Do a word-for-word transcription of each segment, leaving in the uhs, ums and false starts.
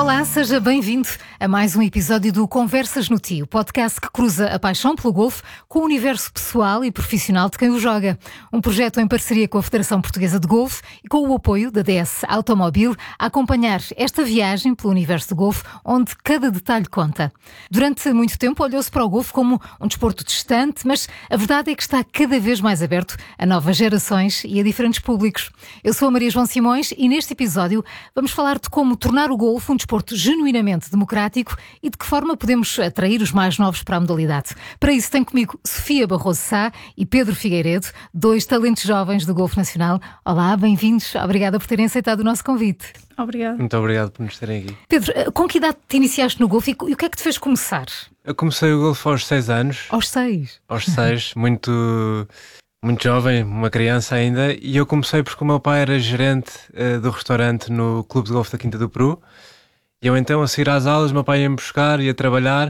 Olá, seja bem-vindo a mais um episódio do Conversas no Tio, podcast que cruza a paixão pelo golfe com o universo pessoal e profissional de quem o joga. Um projeto em parceria com a Federação Portuguesa de Golfe e com o apoio da D S Automobil a acompanhar esta viagem pelo universo do golfe, onde cada detalhe conta. Durante muito tempo olhou-se para o golfe como um desporto distante, mas a verdade é que está cada vez mais aberto a novas gerações e a diferentes públicos. Eu sou a Maria João Simões e neste episódio vamos falar de como tornar o golfe um desporto genuinamente democrático e de que forma podemos atrair os mais novos para a modalidade. Para isso tenho comigo Sofia Barroso Sá e Pedro Figueiredo, dois talentos jovens do golfe nacional. Olá, bem-vindos. Obrigada por terem aceitado o nosso convite. Obrigado. Muito obrigado por nos terem aqui. Pedro, com que idade te iniciaste no golfe e o que é que te fez começar? Eu comecei o golfe aos seis anos. Aos seis? Aos seis, muito... muito jovem, uma criança ainda, e eu comecei porque o meu pai era gerente uh, do restaurante no Clube de Golfe da Quinta do Peru, e eu então a seguir às aulas, o meu pai ia-me buscar, ia trabalhar,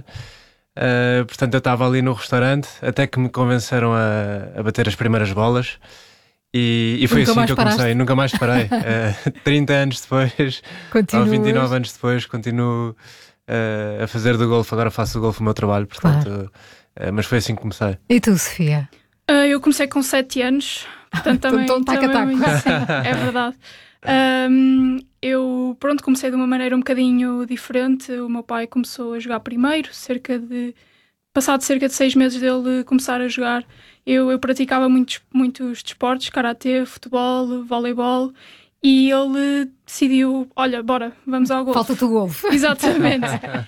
uh, portanto eu estava ali no restaurante, até que me convenceram a, a bater as primeiras bolas, e, e foi nunca assim que eu paraste. comecei, nunca mais parei. uh, trinta anos depois, ou vinte e nove anos depois, continuo uh, a fazer do golfe, agora faço do golfe o meu trabalho, portanto, Claro. uh, mas foi assim que comecei. E tu, Sofia? Uh, eu comecei com sete anos, portanto também, Então, taca, também taca. sim, é verdade. Um, eu pronto, comecei de uma maneira um bocadinho diferente. O meu pai começou a jogar primeiro, cerca de passado cerca de seis meses dele começar a jogar. Eu, eu praticava muitos, muitos desportos, karatê, futebol, voleibol, e ele decidiu, olha, bora, vamos ao golfe. Falta-te o golfe. Exatamente.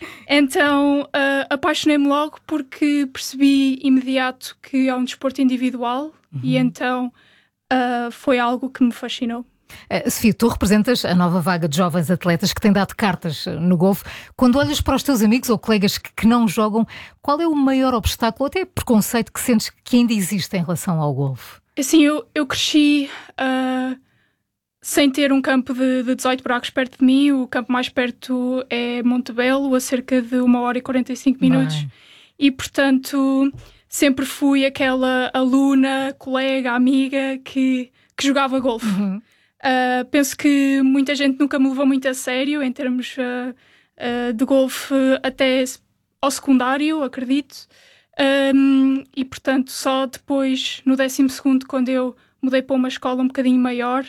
Então uh, apaixonei-me logo porque percebi imediato que é um desporto individual. Uhum. E então uh, foi algo que me fascinou. Uh, Sofia, tu representas a nova vaga de jovens atletas que têm dado cartas no golfe. Quando olhas para os teus amigos ou colegas que, que não jogam, qual é o maior obstáculo ou até preconceito que sentes que ainda existe em relação ao golfe? Assim, eu, eu cresci... Uh, sem ter um campo de, de dezoito buracos perto de mim. O campo mais perto é Montebello, a cerca de uma hora e quarenta e cinco minutos. Bem. E, portanto, sempre fui aquela aluna, colega, amiga que, que jogava golfe. Uhum. Uh, penso que muita gente nunca me levou muito a sério em termos uh, uh, de golfe até ao secundário, acredito. Um, e, portanto, só depois, no décimo segundo, quando eu mudei para uma escola um bocadinho maior,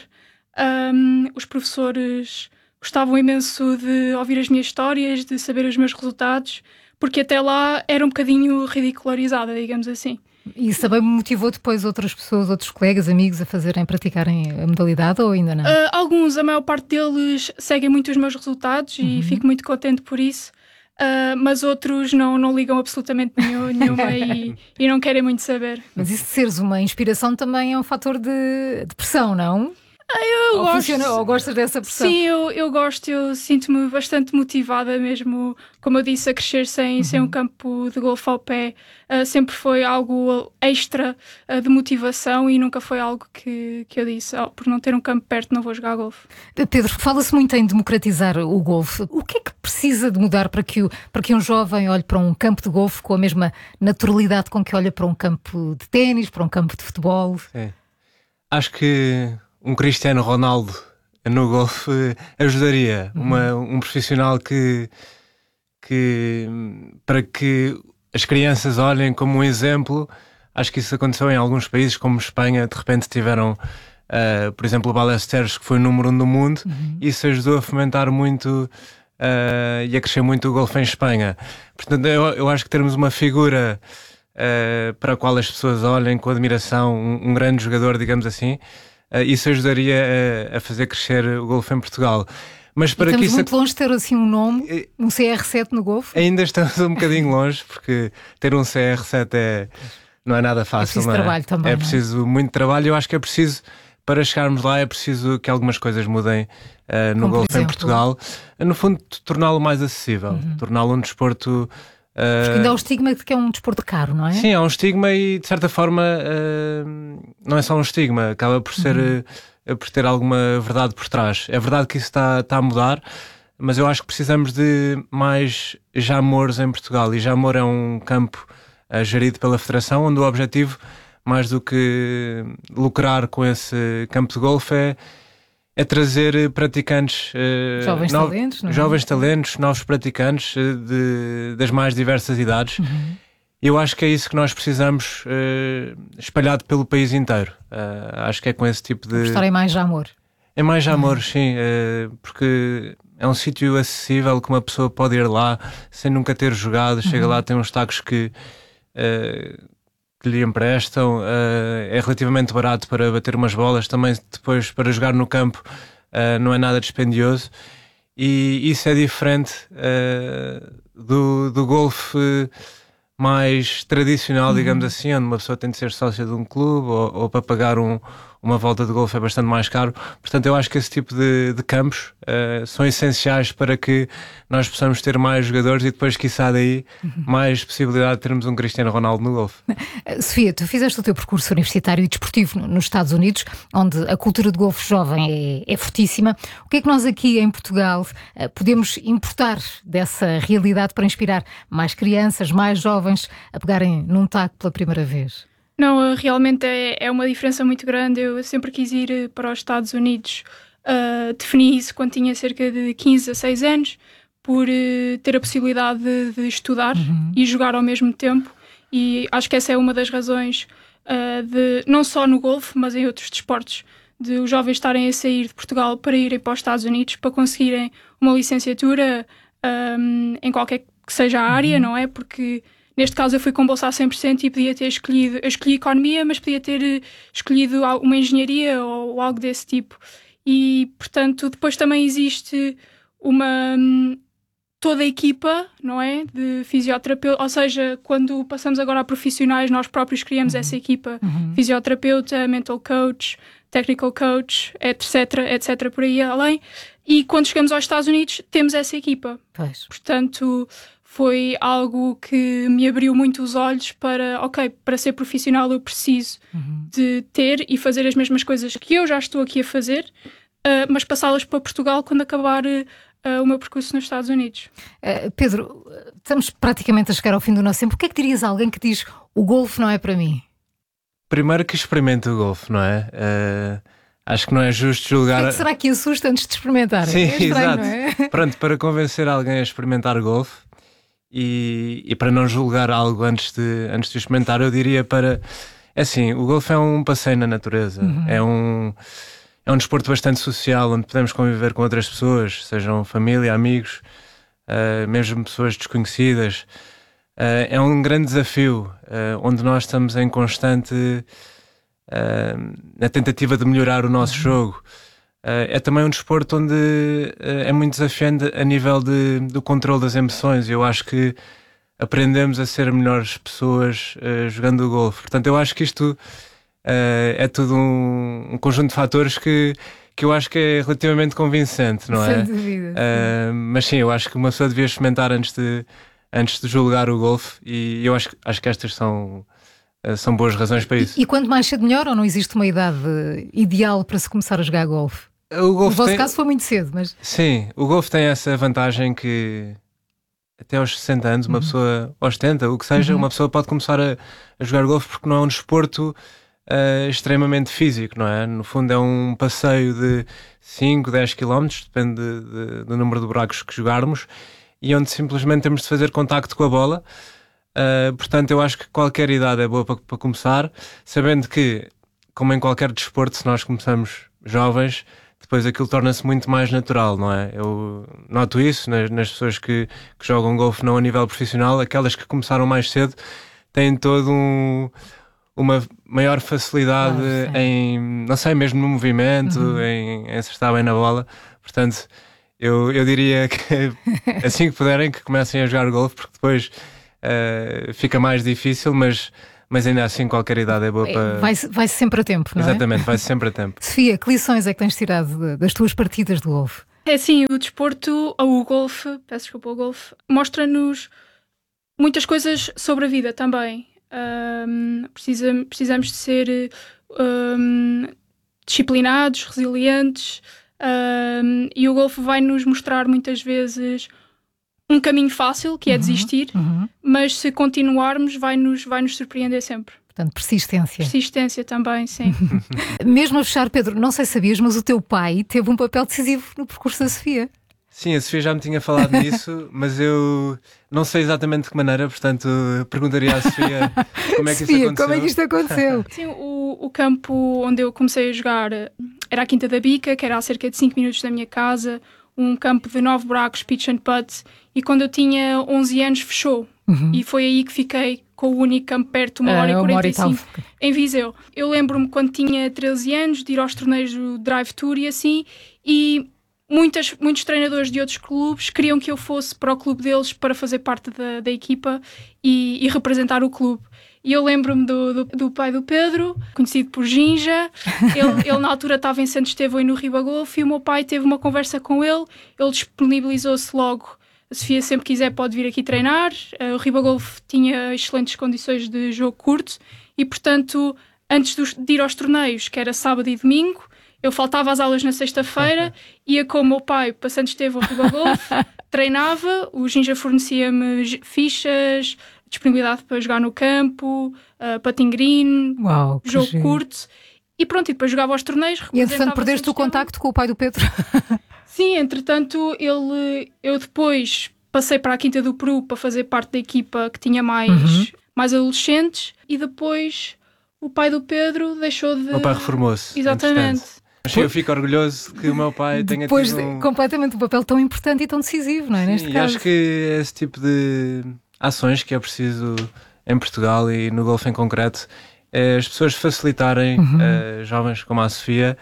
Um, os professores gostavam imenso de ouvir as minhas histórias, de saber os meus resultados, porque até lá era um bocadinho ridicularizada, digamos assim. E isso também motivou depois outras pessoas, outros colegas, amigos a fazerem, a praticarem a modalidade ou ainda não? Uh, alguns, a maior parte deles seguem muito os meus resultados e uhum. fico muito contente por isso. Uh, mas outros não, não ligam absolutamente nenhum, nenhuma e, e não querem muito saber. Mas isso de seres uma inspiração também é um fator de, de pressão, não? Eu ou, gosto, funciona, ou gostas dessa pressão? Sim, eu, eu gosto, eu sinto-me bastante motivada mesmo, como eu disse, a crescer sem, uhum. sem um campo de golfe ao pé. Uh, sempre foi algo extra uh, de motivação e nunca foi algo que, que eu disse, oh, por não ter um campo perto não vou jogar golfe. Pedro, fala-se muito em democratizar o golfe. O que é que precisa de mudar para que, o, para que um jovem olhe para um campo de golfe com a mesma naturalidade com que olha para um campo de ténis, para um campo de futebol? Sim. Acho que um Cristiano Ronaldo no golfe ajudaria. Uhum. Uma, um profissional que, que, para que as crianças olhem como um exemplo. Acho que isso aconteceu em alguns países, como Espanha, de repente tiveram, uh, por exemplo, o Ballesteros, que foi o número um do mundo. Uhum. Isso ajudou a fomentar muito uh, e a crescer muito o golfe em Espanha. Portanto, eu, eu acho que termos uma figura uh, para a qual as pessoas olhem com admiração, um, um grande jogador, digamos assim, Uh, isso ajudaria a, a fazer crescer o golfe em Portugal. Mas para estamos que isso... muito longe de ter assim um nome, um C R sete no golfe? Ainda estamos um bocadinho longe, porque ter um C R sete é, não é nada fácil. É preciso não é? trabalho também. É preciso não é? muito trabalho. Eu acho que é preciso, para chegarmos lá, é preciso que algumas coisas mudem uh, no golfe em Portugal. No fundo, torná-lo mais acessível, uhum. torná-lo um desporto... Uh, Porque ainda há o estigma de que é um desporto caro, não é? Sim, há um estigma e, de certa forma, uh, não é só um estigma, acaba por ser, uhum. uh, por ter alguma verdade por trás. É verdade que isso está, está a mudar, mas eu acho que precisamos de mais Jamores em Portugal. E Jamor é um campo uh, gerido pela Federação, onde o objetivo, mais do que lucrar com esse campo de golfe, é é trazer praticantes, uh, jovens, no, talentos, não é? jovens talentos, novos praticantes uh, de, das mais diversas idades. Uhum. Eu acho que é isso que nós precisamos, uh, espalhado pelo país inteiro. Uh, acho que é com esse tipo de... Estarem mais de amor. É mais de amor, uhum. sim, uh, porque é um sítio acessível que uma pessoa pode ir lá sem nunca ter jogado. Chega uhum. lá, tem uns tacos que, uh, que lhe emprestam, uh, é relativamente barato para bater umas bolas, também depois para jogar no campo uh, não é nada dispendioso, e isso é diferente uh, do, do golfe mais tradicional, uhum. digamos assim, onde uma pessoa tem de ser sócia de um clube ou, ou para pagar um, uma volta de golfe é bastante mais caro. Portanto, eu acho que esse tipo de, de campos uh, são essenciais para que nós possamos ter mais jogadores e depois, quiçá daí, uhum. mais possibilidade de termos um Cristiano Ronaldo no golfe. Sofia, tu fizeste o teu percurso universitário e desportivo nos Estados Unidos, onde a cultura de golfe jovem é, é fortíssima. O que é que nós aqui em Portugal uh, podemos importar dessa realidade para inspirar mais crianças, mais jovens a pegarem num taco pela primeira vez? Não, realmente é, é uma diferença muito grande. Eu sempre quis ir para os Estados Unidos. Uh, defini isso quando tinha cerca de quinze a dezasseis anos, por uh, ter a possibilidade de, de estudar uhum. e jogar ao mesmo tempo. E acho que essa é uma das razões, uh, de, não só no golfe, mas em outros desportos, de os jovens estarem a sair de Portugal para irem para os Estados Unidos, para conseguirem uma licenciatura um, em qualquer que seja a área, uhum. não é? Porque neste caso eu fui com bolsa a cem por cento e podia ter escolhido, eu escolhi economia, mas podia ter escolhido uma engenharia ou, ou algo desse tipo. E, portanto, depois também existe uma, toda a equipa, não é, de fisioterapeuta, ou seja, quando passamos agora a profissionais, nós próprios criamos uhum. essa equipa, uhum. fisioterapeuta, mental coach, technical coach, etc, etc, por aí além. E quando chegamos aos Estados Unidos, temos essa equipa. Pois. Portanto, foi algo que me abriu muito os olhos para, ok, para ser profissional eu preciso uhum. de ter e fazer as mesmas coisas que eu já estou aqui a fazer, uh, mas passá-las para Portugal quando acabar uh, o meu percurso nos Estados Unidos. Uh, Pedro, estamos praticamente a chegar ao fim do nosso tempo. O que é que dirias a alguém que diz o golfe não é para mim? Primeiro que experimente o golfe, não é? Uh, acho que não é justo julgar... O que será que assusta antes de experimentar? Sim, é estranho, exato. Não é? Pronto, para convencer alguém a experimentar golfe, E, e para não julgar algo antes de, antes de experimentar, eu diria para... É assim, o golfe é um passeio na natureza, uhum. é, um, é um desporto bastante social, onde podemos conviver com outras pessoas, sejam família, amigos, uh, mesmo pessoas desconhecidas. Uh, é um grande desafio, uh, onde nós estamos em constante uh, na tentativa de melhorar o nosso uhum. jogo. Uh, é também um desporto onde uh, é muito desafiante a nível de, do controle das emoções. Eu acho que aprendemos a ser melhores pessoas uh, jogando o golfe. Portanto, eu acho que isto uh, é tudo um, um conjunto de fatores que, que eu acho que é relativamente convincente, não é? Sem dúvida. Uh, mas sim, eu acho que uma pessoa devia experimentar antes de, antes de julgar o golfe, e eu acho, acho que estas são... são boas razões para isso. E, e quanto mais cedo melhor, ou não existe uma idade ideal para se começar a jogar golfe? O golfe no vosso tem... caso foi muito cedo, mas... Sim, o golfe tem essa vantagem que até aos sessenta anos, uma uhum. pessoa, aos setenta, o que seja, uhum. uma pessoa pode começar a, a jogar golfe, porque não é um desporto uh, extremamente físico, não é? No fundo é um passeio de cinco, dez quilómetros, depende de, de, do número de buracos que jogarmos, e onde simplesmente temos de fazer contacto com a bola. Uh, portanto, eu acho que qualquer idade é boa para, para começar, sabendo que, como em qualquer desporto, se nós começamos jovens, depois aquilo torna-se muito mais natural, não é? Eu noto isso nas, nas pessoas que, que jogam golfe não a nível profissional, aquelas que começaram mais cedo têm todo um, uma maior facilidade claro, em, não sei, mesmo no movimento, uhum. em, em acertar bem na bola. Portanto, eu, eu diria que assim que puderem, que comecem a jogar golfe, porque depois uh, fica mais difícil, mas... Mas ainda assim qualquer idade é boa para... Vai-se vai sempre a tempo, não é? Exatamente, vai-se sempre a tempo. Sofia, que lições é que tens tirado das tuas partidas de golfe? É assim, o desporto, ou o golfe, peço desculpa, o golfe, mostra-nos muitas coisas sobre a vida também. Um, precisa, precisamos de ser um, disciplinados, resilientes, um, e o golfe vai-nos mostrar muitas vezes... um caminho fácil, que é uhum, desistir, uhum. mas se continuarmos vai-nos vai-nos surpreender sempre. Portanto, persistência. Persistência também, sim. Mesmo a fechar, Pedro, não sei se sabias, mas o teu pai teve um papel decisivo no percurso da Sofia. Sim, a Sofia já me tinha falado nisso, mas eu não sei exatamente de que maneira, portanto perguntaria à Sofia como é que Sofia, isso aconteceu. como é que isto aconteceu? Sim, o, o campo onde eu comecei a jogar era a Quinta da Bica, que era a cerca de cinco minutos da minha casa, um campo de nove buracos, pitch and putt, e quando eu tinha onze anos fechou. Uhum. E foi aí que fiquei com o único campo perto, uma hora e quarenta e cinco, em Viseu. Eu lembro-me quando tinha treze anos de ir aos torneios do Drive Tour e assim, e Muitas, muitos treinadores de outros clubes queriam que eu fosse para o clube deles para fazer parte da, da equipa e, e representar o clube. E eu lembro-me do, do, do pai do Pedro, conhecido por Ginja. Ele, ele na altura estava em Santo Estevão e no Ribagolfe, e o meu pai teve uma conversa com ele. Ele disponibilizou-se logo. A Sofia, sempre quiser, pode vir aqui treinar. O Ribagolfe tinha excelentes condições de jogo curto e, portanto, antes de ir aos torneios, que era sábado e domingo, eu faltava às aulas na sexta-feira, ia com o meu pai para Santo Estevão, Ribagolfe, treinava, o Ginja fornecia-me fichas, disponibilidade para jogar no campo, uh, patin green, Uau, jogo giro. curto, e pronto, e depois jogava aos torneios. E entretanto perdeste o contacto com o pai do Pedro? Sim, entretanto ele, eu depois passei para a Quinta do Peru para fazer parte da equipa que tinha mais, uhum. mais adolescentes, e depois o pai do Pedro deixou de... O pai reformou-se. Exatamente. Mas eu fico orgulhoso que o meu pai tenha Depois tido um... completamente um papel tão importante e tão decisivo, não é? Sim, neste e caso. acho que é esse tipo de ações que é preciso em Portugal e no golfe em concreto, é as pessoas facilitarem uhum. uh, jovens como a Sofia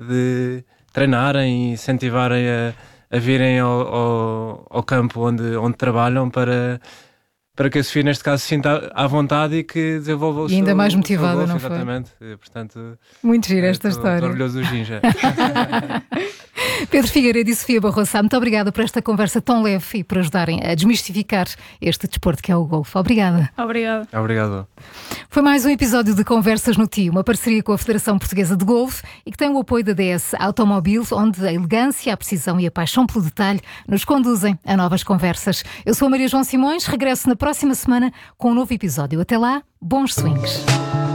de treinarem e incentivarem a, a virem ao, ao, ao campo onde, onde trabalham para... para que a Sofia, neste caso, se sinta à vontade e que desenvolva o seu... E ainda mais motivada, golfe, não foi? Exatamente. Portanto, muito gira esta estou, história. Estou orgulhoso do Ginja. Pedro Figueiredo e Sofia Barroça, muito obrigada por esta conversa tão leve e por ajudarem a desmistificar este desporto que é o golfe. Obrigada. Obrigada. Obrigado. Foi mais um episódio de Conversas no Tio, uma parceria com a Federação Portuguesa de Golfe e que tem o apoio da D S Automobiles, onde a elegância, a precisão e a paixão pelo detalhe nos conduzem a novas conversas. Eu sou a Maria João Simões, regresso na próxima semana com um novo episódio. Até lá, bons swings.